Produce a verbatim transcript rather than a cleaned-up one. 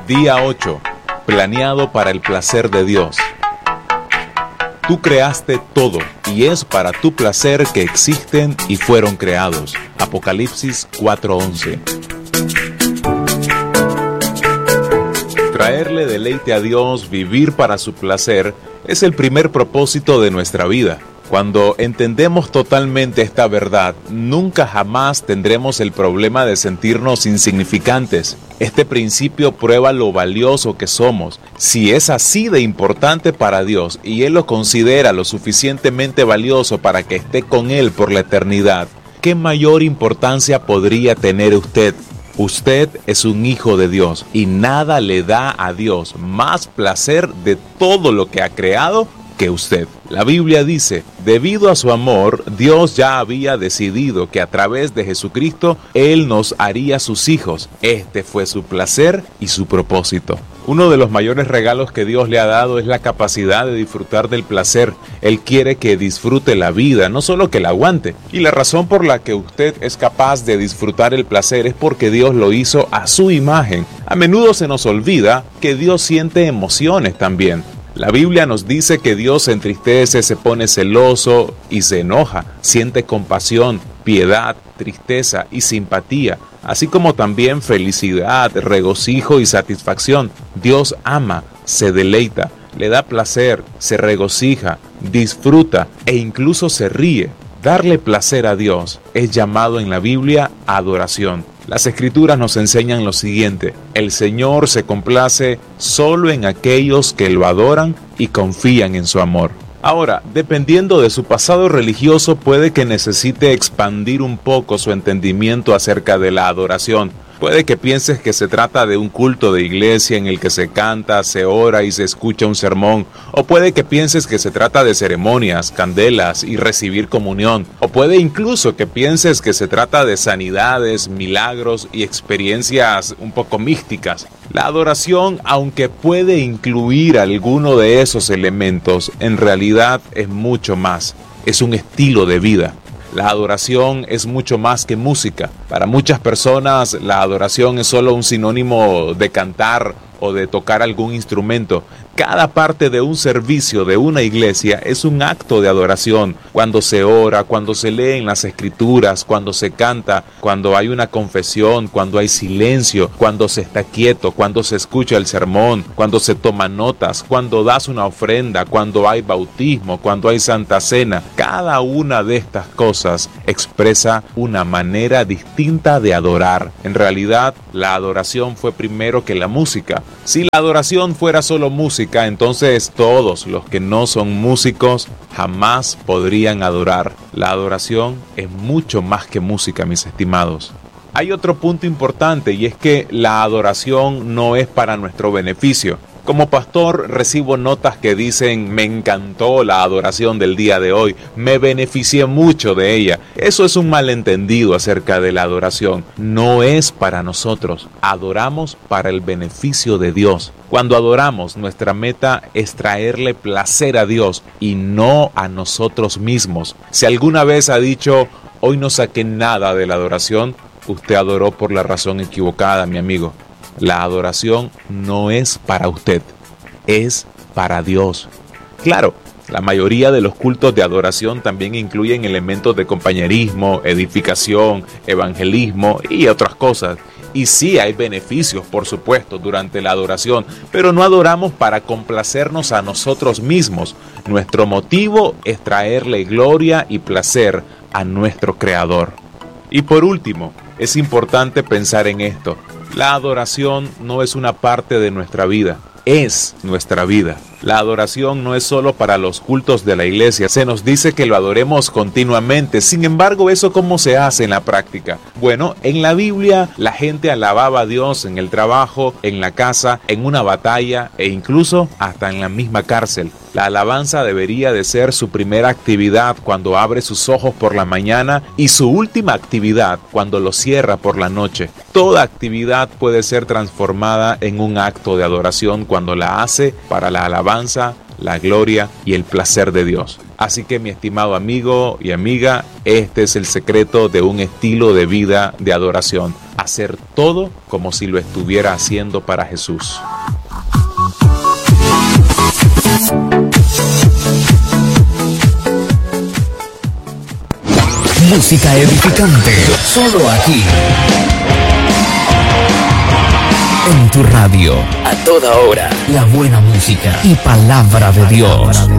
Día ocho. Planeado para el placer de Dios. Tú creaste todo, y es para tu placer que existen y fueron creados. Apocalipsis cuatro once. Traerle deleite a Dios, vivir para su placer, es el primer propósito de nuestra vida. Cuando entendemos totalmente esta verdad, nunca jamás tendremos el problema de sentirnos insignificantes. Este principio prueba lo valioso que somos. Si es así de importante para Dios y Él lo considera lo suficientemente valioso para que esté con Él por la eternidad, ¿qué mayor importancia podría tener usted? Usted es un hijo de Dios y nada le da a Dios más placer de todo lo que ha creado que usted. La Biblia dice, debido a su amor, Dios ya había decidido que a través de Jesucristo, Él nos haría sus hijos. Este fue su placer y su propósito. Uno de los mayores regalos que Dios le ha dado es la capacidad de disfrutar del placer. Él quiere que disfrute la vida, no solo que la aguante. Y la razón por la que usted es capaz de disfrutar el placer es porque Dios lo hizo a su imagen. A menudo se nos olvida que Dios siente emociones también. La Biblia nos dice que Dios se entristece, se pone celoso y se enoja, siente compasión, piedad, tristeza y simpatía, así como también felicidad, regocijo y satisfacción. Dios ama, se deleita, le da placer, se regocija, disfruta e incluso se ríe. Darle placer a Dios es llamado en la Biblia adoración. Las Escrituras nos enseñan lo siguiente: el Señor se complace solo en aquellos que lo adoran y confían en su amor. Ahora, dependiendo de su pasado religioso, puede que necesite expandir un poco su entendimiento acerca de la adoración. Puede que pienses que se trata de un culto de iglesia en el que se canta, se ora y se escucha un sermón. O puede que pienses que se trata de ceremonias, candelas y recibir comunión. O puede incluso que pienses que se trata de sanidades, milagros y experiencias un poco místicas. La adoración, aunque puede incluir alguno de esos elementos, en realidad es mucho más. Es un estilo de vida. La adoración es mucho más que música. Para muchas personas, la adoración es solo un sinónimo de cantar o de tocar algún instrumento. Cada parte de un servicio de una iglesia es un acto de adoración. Cuando se ora, cuando se leen las escrituras, cuando se canta, cuando hay una confesión, cuando hay silencio, cuando se está quieto, cuando se escucha el sermón, cuando se toman notas, cuando das una ofrenda, cuando hay bautismo, cuando hay santa cena. Cada una de estas cosas expresa una manera distinta de adorar. En realidad, la adoración fue primero que la música. Si la adoración fuera solo música, entonces todos los que no son músicos jamás podrían adorar. La adoración es mucho más que música, mis estimados. Hay otro punto importante y es que la adoración no es para nuestro beneficio. Como pastor recibo notas que dicen: me encantó la adoración del día de hoy, me beneficié mucho de ella. Eso es un malentendido acerca de la adoración. No es para nosotros, adoramos para el beneficio de Dios. Cuando adoramos, nuestra meta es traerle placer a Dios y no a nosotros mismos. Si alguna vez ha dicho: hoy no saqué nada de la adoración, usted adoró por la razón equivocada, mi amigo. La adoración no es para usted, es para Dios. Claro, la mayoría de los cultos de adoración también incluyen elementos de compañerismo, edificación, evangelismo y otras cosas. Y sí hay beneficios, por supuesto, durante la adoración, pero no adoramos para complacernos a nosotros mismos. Nuestro motivo es traerle gloria y placer a nuestro Creador. Y por último, es importante pensar en esto. La adoración no es una parte de nuestra vida, es nuestra vida. La adoración no es solo para los cultos de la iglesia. Se nos dice que lo adoremos continuamente. Sin embargo, ¿eso cómo se hace en la práctica? Bueno, en la Biblia la gente alababa a Dios en el trabajo, en la casa, en una batalla e incluso hasta en la misma cárcel. La alabanza debería de ser su primera actividad cuando abre sus ojos por la mañana y su última actividad cuando los cierra por la noche. Toda actividad puede ser transformada en un acto de adoración cuando la hace para la alabanza, la gloria y el placer de Dios. Así que, mi estimado amigo y amiga, este es el secreto de un estilo de vida de adoración. hacer todo como si lo estuviera haciendo para Jesús. Música edificante, solo aquí. En tu radio, a toda hora, la buena música y palabra de Dios.